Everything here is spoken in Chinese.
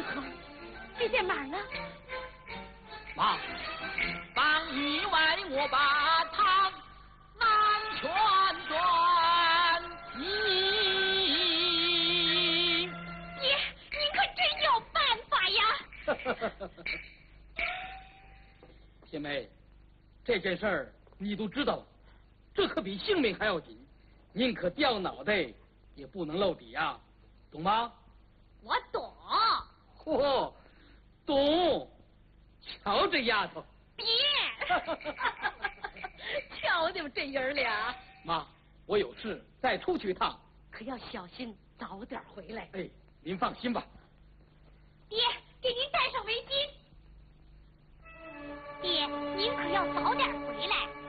好，这在哪儿呢？ 妈，帮意外我把他安全转移。 您可真有办法呀！ 姐妹，这件事儿你都知道了，这可比性命还要紧，宁可掉脑袋也不能露底呀，懂吗？ 我懂。 嚯，懂！瞧这丫头， 别！瞧你们这爷儿俩。 妈，我有事再出去一趟， 可要小心，早点回来。 哎，您放心吧。 爹，给您戴上围巾。爹，您可要早点回来。